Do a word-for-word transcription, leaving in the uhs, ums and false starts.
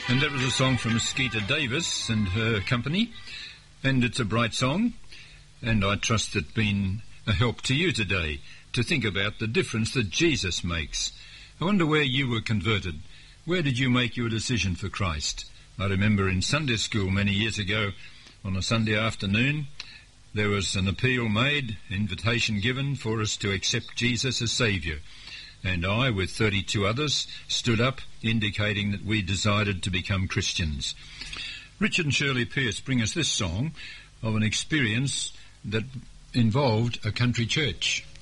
And that was a song from Skeeter Davis and her company. And it's a bright song. And I trust it's been a help to you today to think about the difference that Jesus makes. I wonder where you were converted. Where did you make your decision for Christ? I remember in Sunday school many years ago, on a Sunday afternoon, there was an appeal made, invitation given for us to accept Jesus as Saviour. And I, with thirty-two others, stood up, indicating that we decided to become Christians. Richard and Shirley Pearce bring us this song of an experience that involved a country church.